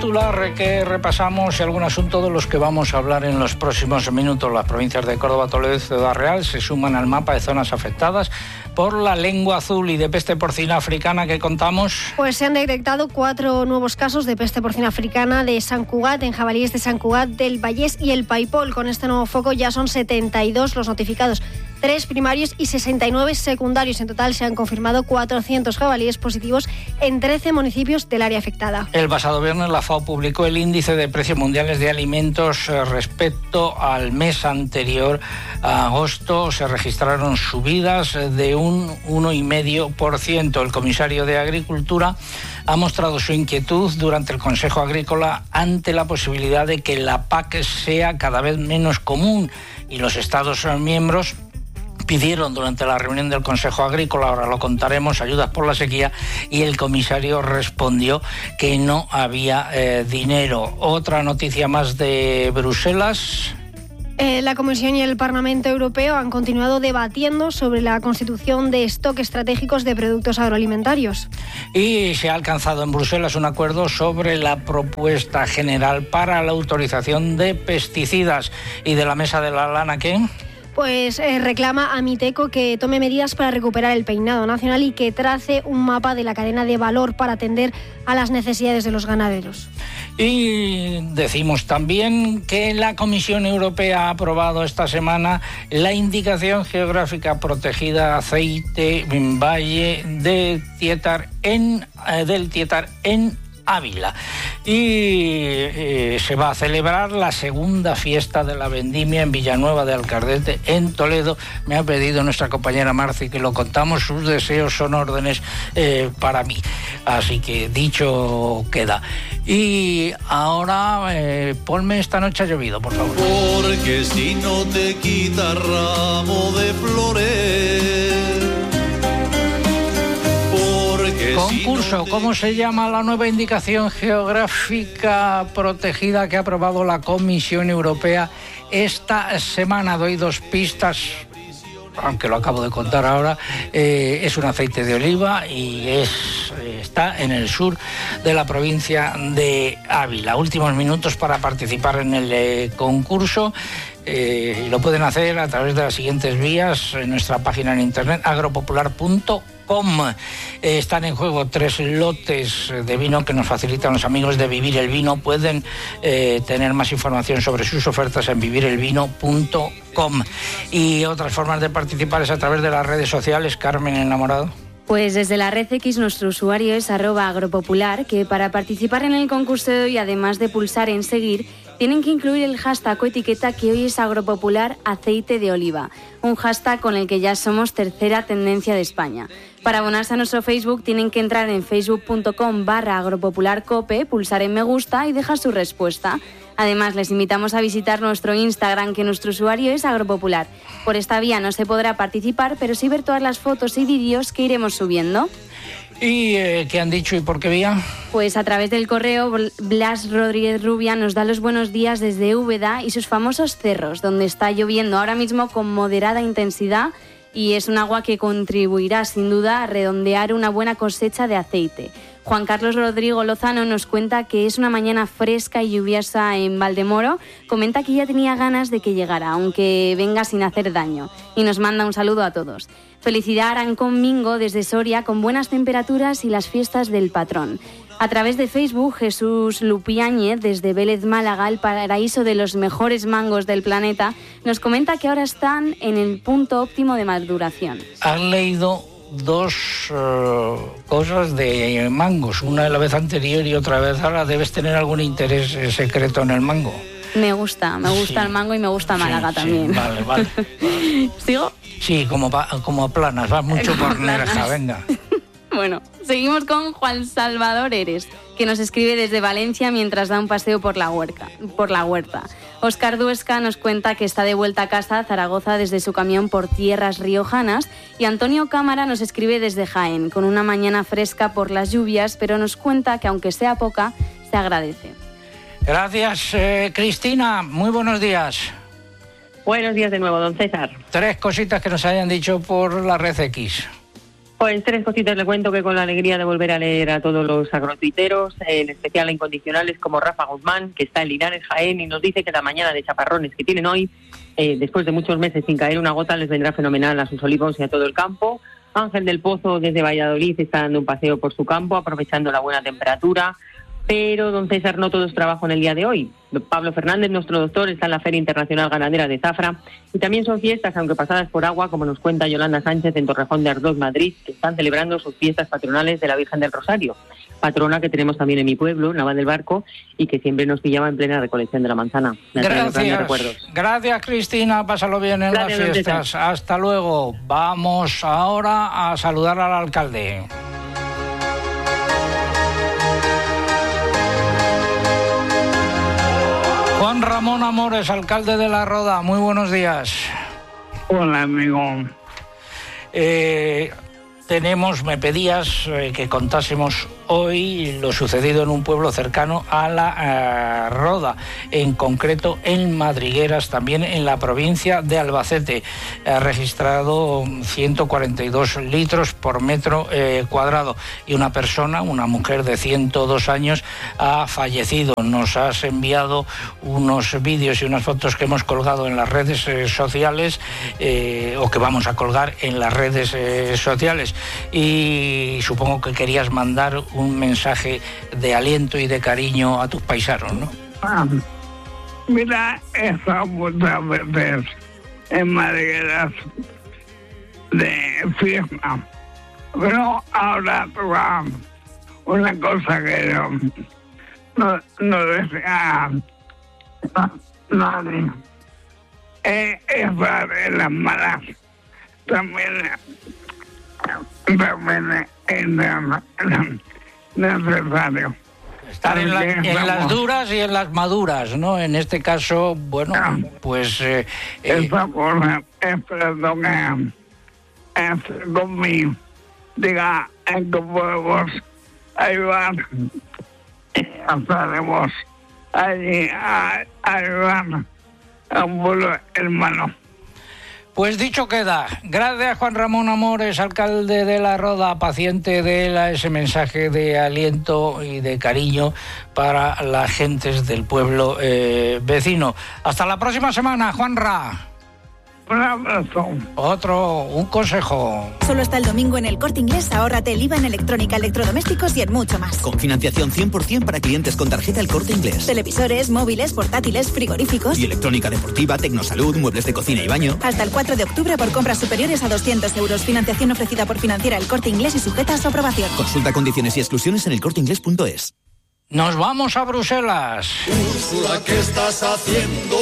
titular que repasamos y algún asunto de los que vamos a hablar en los próximos minutos. Las provincias de Córdoba, Toledo y Ciudad Real se suman al mapa de zonas afectadas por la lengua azul y de peste porcina africana que contamos. Pues se han detectado 4 nuevos casos de peste porcina africana de Sant Cugat, en jabalíes de Sant Cugat, del Vallès y el Paipol. Con este nuevo foco ya son 72 los notificados, 3 primarios y 69 secundarios. En total se han confirmado 400 jabalíes positivos en 13 municipios del área afectada. El pasado viernes la FAO publicó el índice de precios mundiales de alimentos respecto al mes anterior. A agosto se registraron subidas de un 1,5%. El comisario de Agricultura ha mostrado su inquietud durante el Consejo Agrícola ante la posibilidad de que la PAC sea cada vez menos común, y los Estados miembros pidieron durante la reunión del Consejo Agrícola, ahora lo contaremos, ayudas por la sequía, y el comisario respondió que no había dinero. Otra noticia más de Bruselas. La Comisión y el Parlamento Europeo han continuado debatiendo sobre la constitución de stock estratégicos de productos agroalimentarios. Y se ha alcanzado en Bruselas un acuerdo sobre la propuesta general para la autorización de pesticidas. ¿Y de la mesa de la lana qué? Pues reclama a Miteco que tome medidas para recuperar el peinado nacional y que trace un mapa de la cadena de valor para atender a las necesidades de los ganaderos. Y decimos también que la Comisión Europea ha aprobado esta semana la indicación geográfica protegida aceite en Valle del Tietar en Ávila, y se va a celebrar la segunda fiesta de la vendimia en Villanueva de Alcardete, en Toledo. Me ha pedido nuestra compañera Marci que lo contamos, sus deseos son órdenes para mí, así que dicho queda. Y ahora ponme Esta noche ha llovido, por favor. Porque si no te quita ramo de flores. Concurso, ¿cómo se llama la nueva indicación geográfica protegida que ha aprobado la Comisión Europea esta semana? Doy 2 pistas, aunque lo acabo de contar ahora. Es un aceite de oliva y está en el sur de la provincia de Ávila. Últimos minutos para participar en el concurso. Lo pueden hacer a través de las siguientes vías: en nuestra página en internet agropopular.com. Están en juego 3 lotes de vino que nos facilitan los amigos de Vivir el Vino. Pueden tener más información sobre sus ofertas en vivirelvino.com. Y otras formas de participar es a través de las redes sociales. Carmen Enamorado. Pues desde la red X nuestro usuario es @agropopular, que para participar en el concurso de hoy, además de pulsar en seguir, tienen que incluir el hashtag o etiqueta que hoy es agropopular aceite de oliva, un hashtag con el que ya somos tercera tendencia de España. Para abonarse a nuestro Facebook tienen que entrar en facebook.com/agropopularcope, pulsar en me gusta y dejar su respuesta. Además, les invitamos a visitar nuestro Instagram, que nuestro usuario es agropopular. Por esta vía no se podrá participar, pero sí ver todas las fotos y vídeos que iremos subiendo. ¿Y qué han dicho y por qué vía? Pues a través del correo, Blas Rodríguez Rubia nos da los buenos días desde Úbeda y sus famosos cerros, donde está lloviendo ahora mismo con moderada intensidad, y es un agua que contribuirá sin duda a redondear una buena cosecha de aceite. Juan Carlos Rodrigo Lozano nos cuenta que es una mañana fresca y lluviosa en Valdemoro. Comenta que ya tenía ganas de que llegara, aunque venga sin hacer daño, y nos manda un saludo a todos. Felicidad a Arancón Mingo desde Soria, con buenas temperaturas y las fiestas del patrón. A través de Facebook, Jesús Lupiáñez, desde Vélez, Málaga, el paraíso de los mejores mangos del planeta, nos comenta que ahora están en el punto óptimo de maduración. ¿Has leído 2 cosas de mangos? Una de la vez anterior y otra vez ahora. ¿Debes tener algún interés secreto en el mango? Me gusta sí. El mango, y me gusta Málaga también. Sí, vale. ¿Sigo? Sí, como Planas, vas mucho por Nerja, venga. Bueno, seguimos con Juan Salvador Eres, que nos escribe desde Valencia mientras da un paseo por la huerta. Óscar Duesca nos cuenta que está de vuelta a casa a Zaragoza desde su camión por tierras riojanas, y Antonio Cámara nos escribe desde Jaén, con una mañana fresca por las lluvias, pero nos cuenta que aunque sea poca, se agradece. Gracias, Cristina. Muy buenos días. Buenos días de nuevo, don César. 3 cositas que nos hayan dicho por la red X. Pues 3 cositas le cuento, que con la alegría de volver a leer a todos los agrotuiteros, en especial a incondicionales como Rafa Guzmán, que está en Linares, Jaén, y nos dice que la mañana de chaparrones que tienen hoy, después de muchos meses sin caer una gota, les vendrá fenomenal a sus olivos y a todo el campo. Ángel del Pozo, desde Valladolid, está dando un paseo por su campo, aprovechando la buena temperatura. Pero, don César, no todo es trabajo en el día de hoy. Pablo Fernández, nuestro doctor, está en la Feria Internacional Ganadera de Zafra, y también son fiestas, aunque pasadas por agua, como nos cuenta Yolanda Sánchez en Torrejón de Ardoz, Madrid, que están celebrando sus fiestas patronales de la Virgen del Rosario, patrona que tenemos también en mi pueblo, Naval del Barco, y que siempre nos pillaba en plena recolección de la manzana. Gracias, Cristina, pásalo bien en las fiestas. Hasta luego. Vamos ahora a saludar al alcalde. Juan Ramón Amores, alcalde de La Roda, muy buenos días. Hola, amigo. Me pedías que contásemos hoy lo sucedido en un pueblo cercano a La Roda, en concreto en Madrigueras, también en la provincia de Albacete. Ha registrado 142 litros por metro cuadrado y una mujer de 102 años, ha fallecido. Nos has enviado unos vídeos y unas fotos que hemos colgado en las redes sociales, o que vamos a colgar en las redes sociales, y supongo que querías mandar un mensaje de aliento y de cariño a tus paisanos, ¿no? Mira, he estado muchas veces en Madrigueras de fiesta, pero ahora toca una cosa que no desea nadie, estar en las malas también es necesario. Estar en las duras y en las maduras, ¿no? En este caso, bueno, pues... esa cosa, esperando que conmigo diga en que podemos ayudar, y estaremos allí a ayudar a un pueblo hermano. Pues dicho queda. Gracias, Juan Ramón Amores, alcalde de La Roda, paciente de ese mensaje de aliento y de cariño para las gentes del pueblo vecino. Hasta la próxima semana, Juanra. Un abrazo. Un consejo. Solo hasta el domingo en El Corte Inglés, ahórrate el IVA en electrónica, electrodomésticos y en mucho más. Con financiación 100% para clientes con tarjeta El Corte Inglés. Televisores, móviles, portátiles, frigoríficos. Y electrónica deportiva, tecnosalud, muebles de cocina y baño. Hasta el 4 de octubre por compras superiores a 200 euros. Financiación ofrecida por Financiera El Corte Inglés y sujeta a su aprobación. Consulta condiciones y exclusiones en elcorteinglés.es. Nos vamos a Bruselas. Úrsula, ¿qué estás haciendo?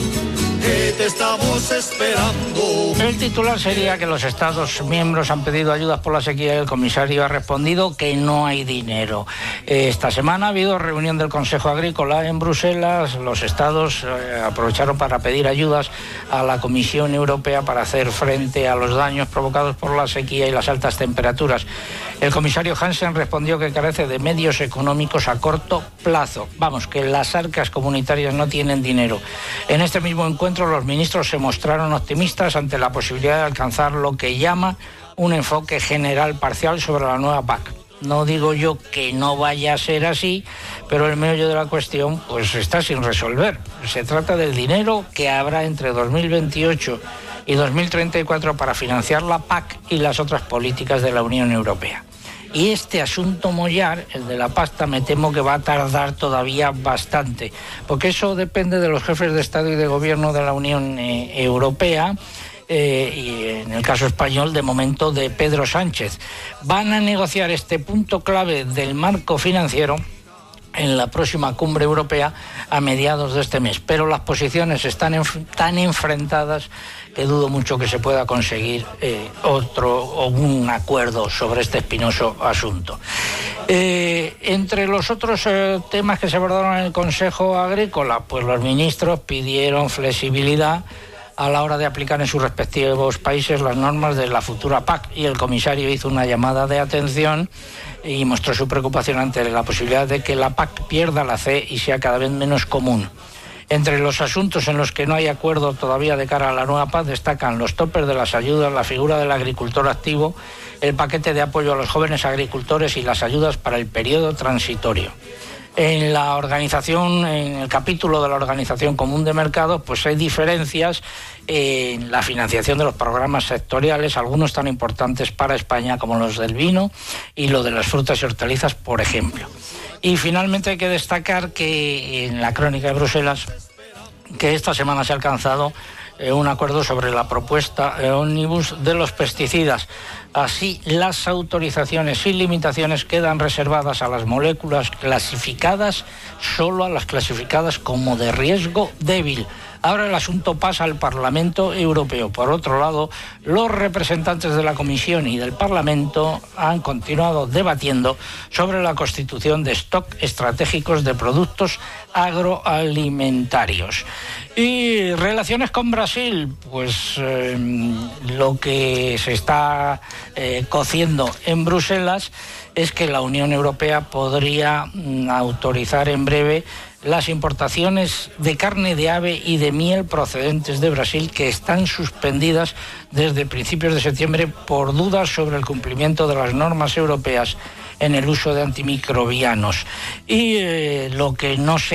Que te estamos esperando. El titular sería que los Estados miembros han pedido ayudas por la sequía y el comisario ha respondido que no hay dinero. Esta semana ha habido reunión del Consejo Agrícola en Bruselas. Los Estados aprovecharon para pedir ayudas a la Comisión Europea para hacer frente a los daños provocados por la sequía y las altas temperaturas. El comisario Hansen respondió que carece de medios económicos a corto plazo. Vamos, que las arcas comunitarias no tienen dinero. En este mismo encuentro los ministros se mostraron optimistas ante la posibilidad de alcanzar lo que llama un enfoque general parcial sobre la nueva PAC. No digo yo que no vaya a ser así, pero el meollo de la cuestión pues está sin resolver. Se trata del dinero que habrá entre 2028 y 2034 para financiar la PAC y las otras políticas de la Unión Europea. Y este asunto mollar, el de la pasta, me temo que va a tardar todavía bastante, porque eso depende de los jefes de Estado y de Gobierno de la Unión Europea, y en el caso español, de momento, de Pedro Sánchez. Van a negociar este punto clave del marco financiero en la próxima cumbre europea a mediados de este mes, pero las posiciones están tan enfrentadas que dudo mucho que se pueda conseguir un acuerdo sobre este espinoso asunto. Entre los otros temas que se abordaron en el Consejo Agrícola, pues los ministros pidieron flexibilidad a la hora de aplicar en sus respectivos países las normas de la futura PAC, y el comisario hizo una llamada de atención y mostró su preocupación ante la posibilidad de que la PAC pierda la C y sea cada vez menos común. Entre los asuntos en los que no hay acuerdo todavía de cara a la nueva PAC destacan los topes de las ayudas, la figura del agricultor activo, el paquete de apoyo a los jóvenes agricultores y las ayudas para el periodo transitorio. En el capítulo de la Organización Común de Mercados, pues hay diferencias en la financiación de los programas sectoriales, algunos tan importantes para España como los del vino y lo de las frutas y hortalizas, por ejemplo. Y finalmente hay que destacar que en la crónica de Bruselas, que esta semana se ha alcanzado un acuerdo sobre la propuesta ómnibus de los pesticidas. Así, las autorizaciones sin limitaciones quedan reservadas a las moléculas clasificadas, solo a las clasificadas como de riesgo débil. Ahora el asunto pasa al Parlamento Europeo. Por otro lado, los representantes de la Comisión y del Parlamento han continuado debatiendo sobre la constitución de stock estratégicos de productos agroalimentarios. Y relaciones con Brasil, pues lo que se está cociendo en Bruselas es que la Unión Europea podría autorizar en breve las importaciones de carne de ave y de miel procedentes de Brasil, que están suspendidas desde principios de septiembre por dudas sobre el cumplimiento de las normas europeas en el uso de antimicrobianos. Y lo que no se